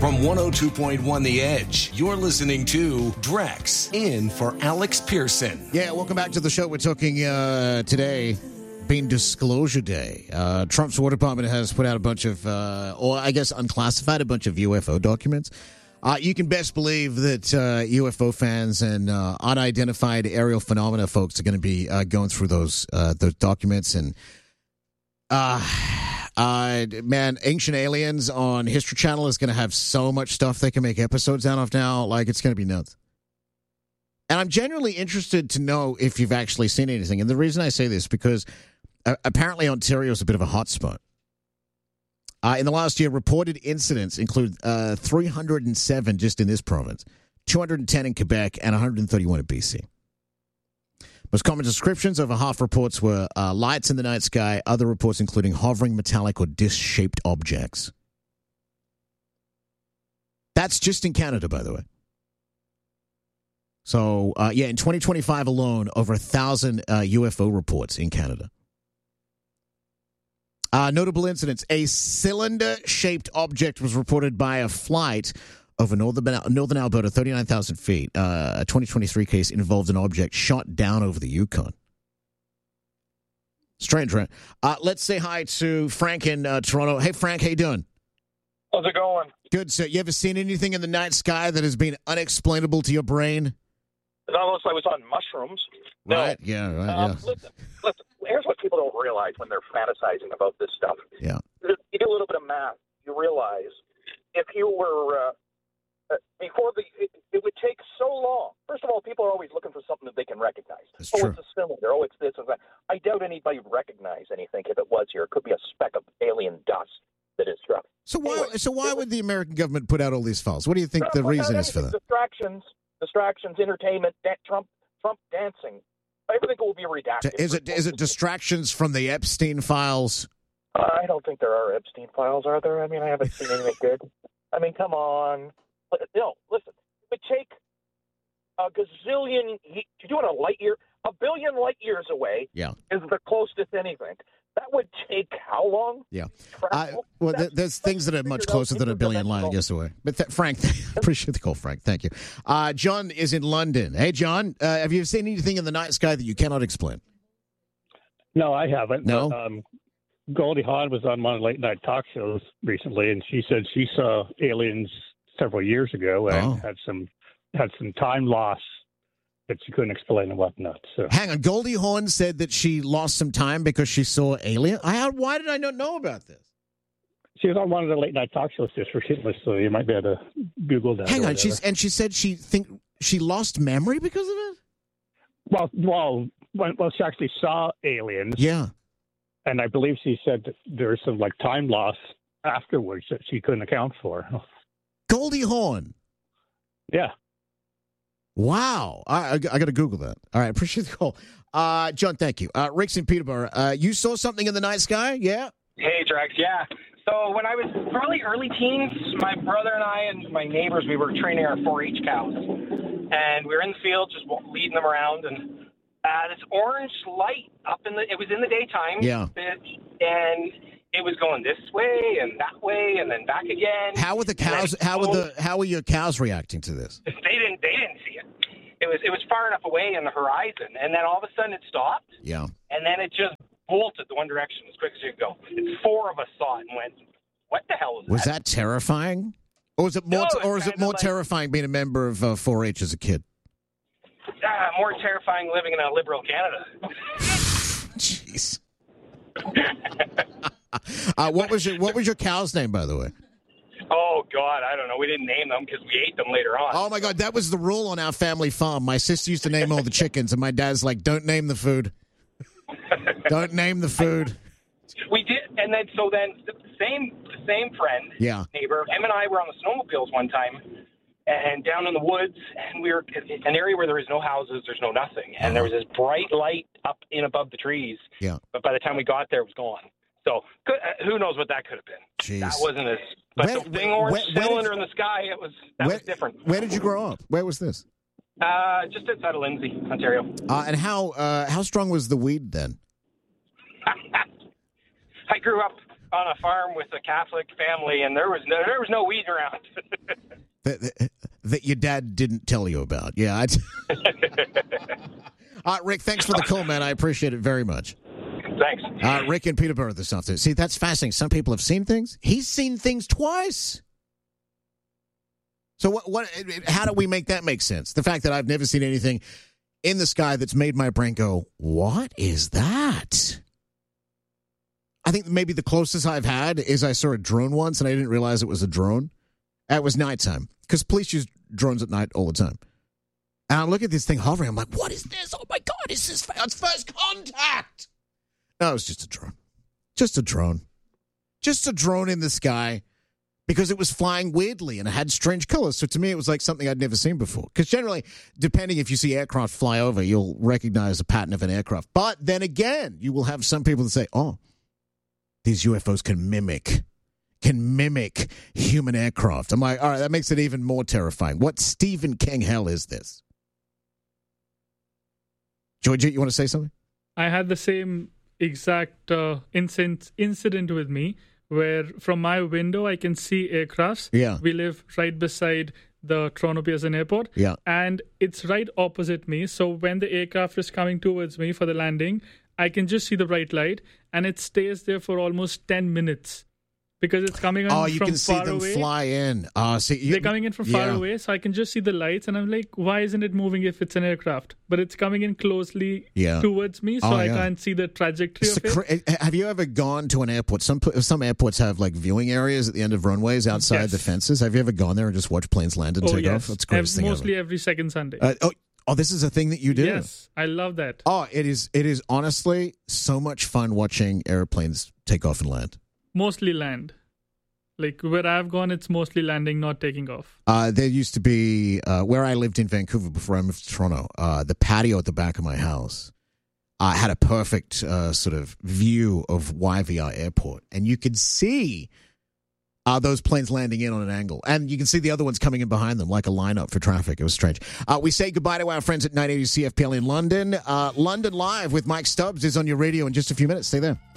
From 102.1 The Edge, you're listening to Drex in for Alex Pearson. Yeah, welcome back to the show. We're talking today being Disclosure Day. Trump's War Department has put out a bunch of, or I guess unclassified, a bunch of UFO documents. You can best believe that UFO fans and unidentified aerial phenomena folks are going to be going through those documents. And, man, Ancient Aliens on History Channel is going to have so much stuff they can make episodes out of now. Like, it's going to be nuts. And I'm genuinely interested to know if you've actually seen anything. And the reason I say this, because apparently Ontario is a bit of a hotspot. In the last year, reported incidents include 307 just in this province, 210 in Quebec, and 131 in BC. Most common descriptions, over half reports were lights in the night sky, other reports including hovering metallic or disc-shaped objects. That's just in Canada, by the way. So, in 2025 alone, over 1,000 UFO reports in Canada. Notable incidents. A cylinder-shaped object was reported by a flight over northern Alberta, 39,000 feet. A 2023 case involved an object shot down over the Yukon. Strange, right? Let's say hi to Frank in Toronto. Hey, Frank, how you doing? How's it going? Good, sir. You ever seen anything in the night sky that has been unexplainable to your brain? Unless I was on mushrooms. Right, no. yeah, right, yeah. Listen, here's what people don't realize when they're fantasizing about this stuff. Yeah. You do a little bit of math, you realize if you were, it would take so long. First of all, people are always looking for something that they can recognize. That's true. It's a cylinder. Oh, it's this and that. I doubt anybody would recognize anything if it was here. It could be a speck of alien dust that is struck. So why would the American government put out all these files? What do you think the reason is for that? Distractions, entertainment, Trump dancing. Everything will be redacted. Is it distractions from the Epstein files? I don't think there are Epstein files, are there? I mean, I haven't seen anything good. I mean, come on. No, listen. It would take a gazillion. You're doing a light year. A billion light years away is the closest anything. That would take how long? Yeah. There's things that are much closer than a billion light years away. But Frank, appreciate the call, Frank. Thank you. John is in London. Hey, John, have you seen anything in the night sky that you cannot explain? No, I haven't. No? But, Goldie Hawn was on one of the late-night talk shows recently, and she said she saw aliens several years ago and had some time loss that she couldn't explain and whatnot. So. Hang on. Goldie Hawn said that she lost some time because she saw alien. Why did I not know about this? She was on one of the late-night talk shows just recently, so you might be able to Google that. Hang on. She said she lost memory because of it? Well, she actually saw aliens. Yeah. And I believe she said that there was some time loss afterwards that she couldn't account for. Goldie Hawn. Yeah. Wow. I got to Google that. All right. Appreciate the call. John, thank you. Rick's in Peterborough. You saw something in the night sky? Yeah? Hey, Drex. Yeah. So when I was probably early teens, my brother and I and my neighbors, we were training our 4-H cows. And we were in the field just leading them around. And this orange light it was in the daytime. Yeah. And it was going this way and that way and then back again. How were the cows? How were your cows reacting to this? They didn't see it. It was far enough away in the horizon, and then all of a sudden it stopped. Yeah. And then it just bolted the one direction as quick as you could go. And 4 of us saw it and went, "What the hell was that?" Was that terrifying? Or is it more? No, or is it more terrifying being a member of 4-H as a kid? More terrifying living in a liberal Canada. Jeez. What was your cow's name, by the way? Oh, God, I don't know. We didn't name them because we ate them later on. Oh, my God, that was the rule on our family farm. My sister used to name all the chickens, and my dad's like, don't name the food. Don't name the food. We did, and then the same friend, neighbor, him and I were on the snowmobiles one time, and down in the woods, and we were in an area where there was no houses, there's no nothing, and there was this bright light up in above the trees. Yeah. But by the time we got there, it was gone. So who knows what that could have been? Jeez. That wasn't as. But the big orange cylinder in the sky, was different. Where did you grow up? Where was this? Just outside of Lindsay, Ontario. And how strong was the weed then? I grew up on a farm with a Catholic family, and there was no weed around. that your dad didn't tell you about. Yeah. Rick, thanks for the call, man. I appreciate it very much. Thanks. Rick in Peterborough this afternoon. See, that's fascinating. Some people have seen things. He's seen things twice. So how do we make that make sense? The fact that I've never seen anything in the sky that's made my brain go, what is that? I think maybe the closest I've had is I saw a drone once, and I didn't realize it was a drone. It was nighttime, because police use drones at night all the time. And I look at this thing hovering. I'm like, what is this? Oh, my God, it's first contact. No, it was just a drone. Just a drone. Just a drone in the sky, because it was flying weirdly and it had strange colors. So to me, it was like something I'd never seen before. Because generally, depending if you see aircraft fly over, you'll recognize the pattern of an aircraft. But then again, you will have some people that say, oh, these UFOs can mimic human aircraft. I'm like, all right, that makes it even more terrifying. What Stephen King hell is this? Georgia, you want to say something? I had the same exact incident with me, where from my window I can see aircrafts. Yeah. We live right beside the Toronto Pearson Airport. Yeah. And it's right opposite me. So when the aircraft is coming towards me for the landing, I can just see the bright light, and it stays there for almost 10 minutes. Because it's coming in from far away. Oh, you can see them fly in. They're coming in from far away, so I can just see the lights, and I'm like, why isn't it moving if it's an aircraft? But it's coming in closely towards me, so I can't see the trajectory of it. Have you ever gone to an airport? Some airports have like viewing areas at the end of runways outside the fences. Have you ever gone there and just watched planes land and take off? That's the greatest thing ever. Mostly every second Sunday. This is a thing that you do? Yes, I love that. Oh, it is honestly so much fun watching airplanes take off and land. Mostly land. Like where I've gone, it's mostly landing, not taking off. There used to be, where I lived in Vancouver before I moved to Toronto, the patio at the back of my house had a perfect sort of view of YVR Airport. And you could see those planes landing in on an angle. And you can see the other ones coming in behind them like a lineup for traffic. It was strange. We say goodbye to our friends at 980 CFPL in London. London Live with Mike Stubbs is on your radio in just a few minutes. Stay there.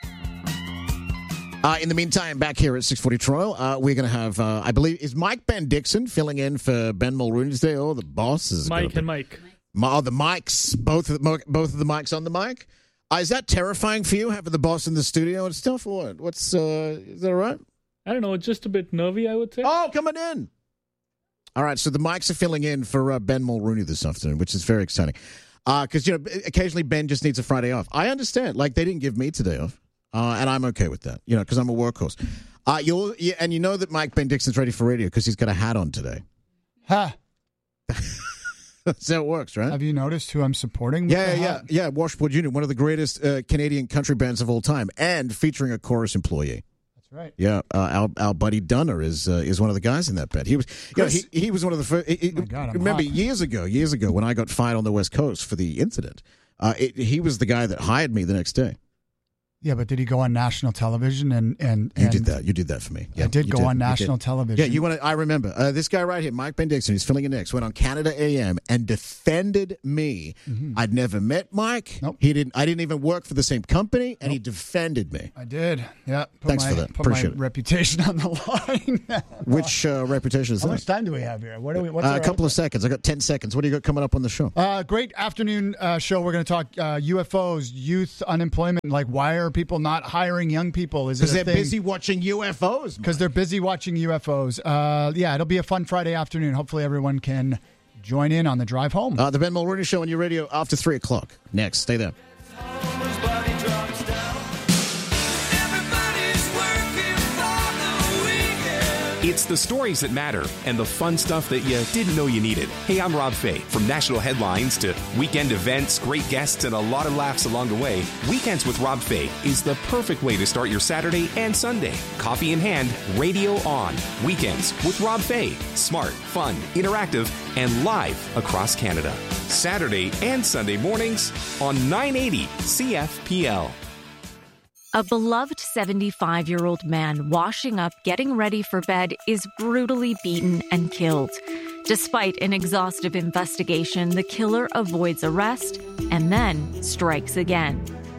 In the meantime, back here at 640 Toronto, we're going to have, I believe, is Mike Ben Dixon filling in for Ben Mulrooney today? Oh, the boss is Mike and Mike. The mics, both of the mics on the mic. Is that terrifying for you, having the boss in the studio and stuff? Or what? Is that all right? I don't know, just a bit nervy, I would say. Oh, coming in. All right, so the mics are filling in for Ben Mulrooney this afternoon, which is very exciting. Because, occasionally Ben just needs a Friday off. I understand. Like, they didn't give me today off. And I'm okay with that, because I'm a workhorse. And you know that Mike Ben Dixon's ready for radio because he's got a hat on today. Ha! That's how it works, right? Have you noticed who I'm supporting? Yeah. Washboard Union, one of the greatest Canadian country bands of all time, and featuring a chorus employee. That's right. Yeah, our buddy Dunner is one of the guys in that band. He was, he was one of the first. Remember, years ago, when I got fired on the West Coast for the incident, he was the guy that hired me the next day. Yeah, but did he go on national television and you did that? You did that for me. Yeah, I did go on national television. Yeah, I remember this guy right here, Mike Ben Dixon. He's filling in next. Went on Canada AM and defended me. Mm-hmm. I'd never met Mike. Nope. I didn't even work for the same company, and he defended me. I did. Yeah. Thanks for that. Appreciate my reputation on the line. Which reputation is that? How much time do we have here? A couple of seconds. I got 10 seconds. What do you got coming up on the show? Great afternoon show. We're going to talk UFOs, youth unemployment. Like, why are people not hiring young people? Is it because they're busy watching UFOs? Because they're busy watching UFOs. It'll be a fun Friday afternoon. Hopefully everyone can join in on the drive home. The Ben Mulrooney Show on your radio after 3 o'clock. Next. Stay there. It's the stories that matter and the fun stuff that you didn't know you needed. Hey, I'm Rob Fay. From national headlines to weekend events, great guests, and a lot of laughs along the way, Weekends with Rob Fay is the perfect way to start your Saturday and Sunday. Coffee in hand, radio on. Weekends with Rob Fay. Smart, fun, interactive, and live across Canada. Saturday and Sunday mornings on 980 CFPL. A beloved 75-year-old man washing up, getting ready for bed, is brutally beaten and killed. Despite an exhaustive investigation, the killer avoids arrest and then strikes again.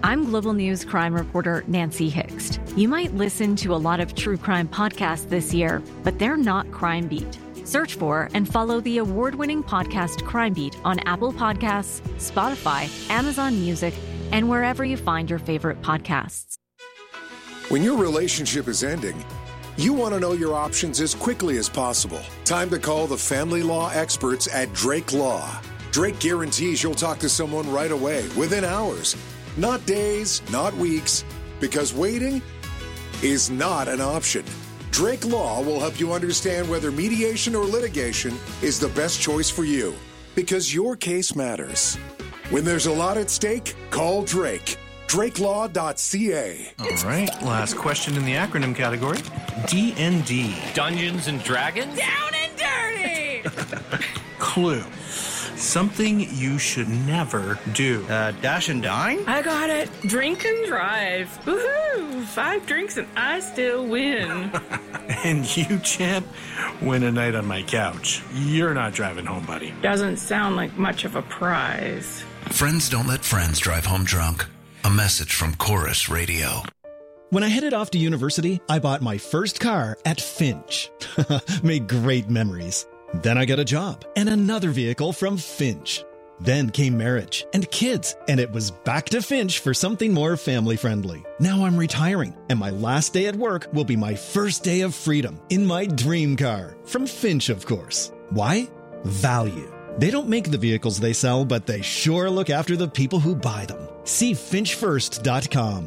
I'm Global News crime reporter Nancy Hixt. You might listen to a lot of true crime podcasts this year, but they're not Crime Beat. Search for and follow the award-winning podcast Crime Beat on Apple Podcasts, Spotify, Amazon Music, and wherever you find your favorite podcasts. When your relationship is ending, you want to know your options as quickly as possible. Time to call the family law experts at Drake Law. Drake guarantees you'll talk to someone right away, within hours. Not days, not weeks, because waiting is not an option. Drake Law will help you understand whether mediation or litigation is the best choice for you, because your case matters. When there's a lot at stake, call Drake. DrakeLaw.ca. All right, last question in the acronym category. D&D. Dungeons and Dragons? Down and dirty! Clue. Something you should never do. Dash and dine? I got it. Drink and drive. Woohoo! 5 drinks and I still win. And you, champ, win a night on my couch. You're not driving home, buddy. Doesn't sound like much of a prize. Friends don't let friends drive home drunk. A message from Chorus Radio. When I headed off to university, I bought my first car at Finch. Made great memories. Then I got a job and another vehicle from Finch. Then came marriage and kids, and it was back to Finch for something more family-friendly. Now I'm retiring, and my last day at work will be my first day of freedom in my dream car. From Finch, of course. Why? Value. They don't make the vehicles they sell, but they sure look after the people who buy them. See finchfirst.com.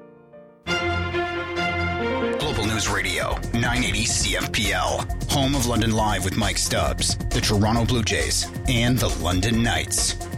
Global News Radio, 980 CFPL. Home of London Live with Mike Stubbs, the Toronto Blue Jays, and the London Knights.